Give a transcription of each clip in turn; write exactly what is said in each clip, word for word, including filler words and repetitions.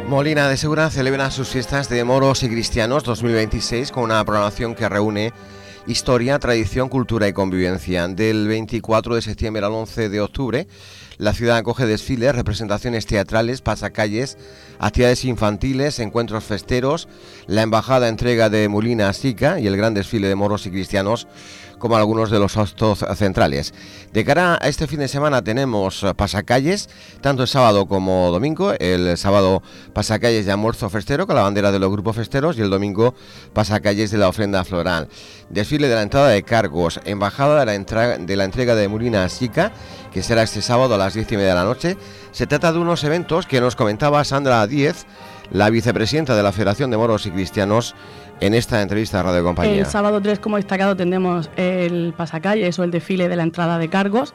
Molina de Segura celebra sus fiestas de moros y cristianos dos mil veintiséis con una programación que reúne historia, tradición, cultura y convivencia. Del veinticuatro de septiembre al once de octubre, la ciudad acoge desfiles, representaciones teatrales, pasacalles, actividades infantiles, encuentros festeros, la embajada entrega de Molina a Sica y el gran desfile de moros y cristianos como algunos de los actos centrales. De cara a este fin de semana tenemos pasacalles, tanto el sábado como domingo. El sábado pasacalles de almuerzo festero con la bandera de los grupos festeros y el domingo pasacalles de la ofrenda floral. Desfile de la entrada de cargos, embajada de la, entra- de la entrega de Molina a Sica, que será este sábado a las diez y media de la noche. Se trata de unos eventos que nos comentaba Sandra Díez, la vicepresidenta de la Federación de Moros y Cristianos, en esta entrevista a Radio Compañía. El sábado tres, como destacado, tendremos el pasacalles o el desfile de la entrada de cargos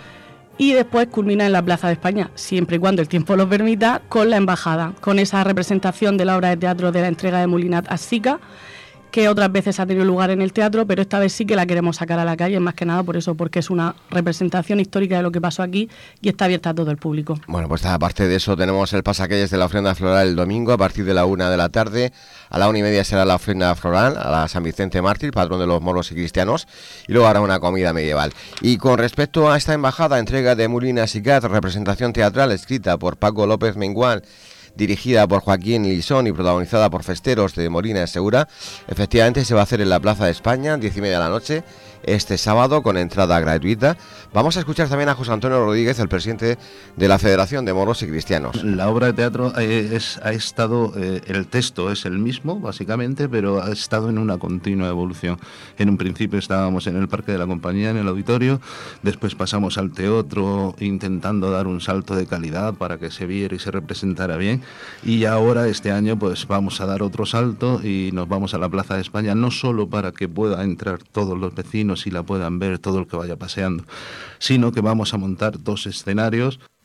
y después culmina en la Plaza de España, siempre y cuando el tiempo lo permita, con la embajada, con esa representación de la obra de teatro de la entrega de Molina a Sica, que otras veces ha tenido lugar en el teatro, pero esta vez sí que la queremos sacar a la calle, más que nada por eso, porque es una representación histórica de lo que pasó aquí y está abierta a todo el público. Bueno, pues aparte de eso tenemos el pasacalles de la ofrenda floral el domingo a partir de la una de la tarde. A la una y media será la ofrenda floral a la San Vicente Mártir, patrón de los moros y cristianos, y luego habrá una comida medieval. Y con respecto a esta embajada, entrega de Molina a Sica, representación teatral escrita por Paco López Mengual, dirigida por Joaquín Lisón y protagonizada por festeros de Molina de Segura, efectivamente se va a hacer en la Plaza de España, diez y media de la noche, este sábado, con entrada gratuita. Vamos a escuchar también a José Antonio Rodríguez, el presidente de la Federación de Moros y Cristianos. La obra de teatro eh, es, ha estado, eh, el texto es el mismo, básicamente, pero ha estado en una continua evolución. En un principio estábamos en el Parque de la Compañía, en el auditorio, después pasamos al teatro intentando dar un salto de calidad para que se viera y se representara bien, y ahora este año pues vamos a dar otro salto y nos vamos a la Plaza de España, no solo para que pueda entrar todos los vecinos y la puedan ver todo el que vaya paseando, sino que vamos a montar dos escenarios